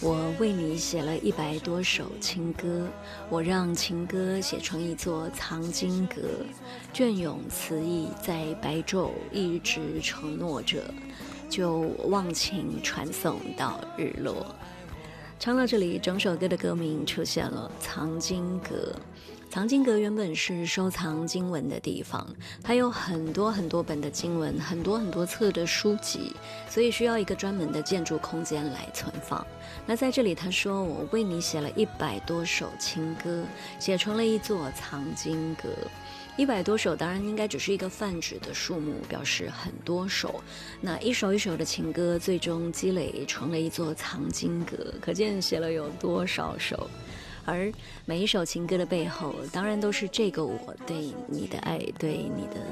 我为你写了100多首情歌，我让情歌写成一座藏经阁，隽永词意在白昼一直承诺着，就忘情传送到日落。唱到这里，整首歌的歌名出现了藏经阁。藏经阁原本是收藏经文的地方，它有很多很多本的经文，很多很多册的书籍，所以需要一个专门的建筑空间来存放。那在这里他说，我为你写了100多首情歌，写成了一座藏经阁。100多首当然应该只是一个泛指的数目，表示很多首。那一首一首的情歌最终积累成了一座藏经阁，可见写了有多少首。而每一首情歌的背后，当然都是这个我对你的爱，对你的